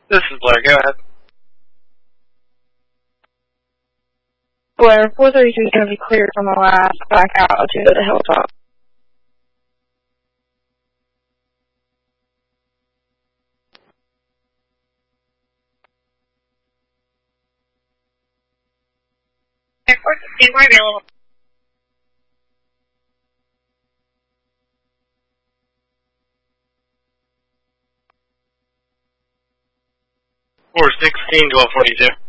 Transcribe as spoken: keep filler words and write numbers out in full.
This is Blair, go ahead. Blair, four thirty-three is going to be cleared from the last back out to the hilltop. four sixteen, we're available. four sixteen, twelve forty-two.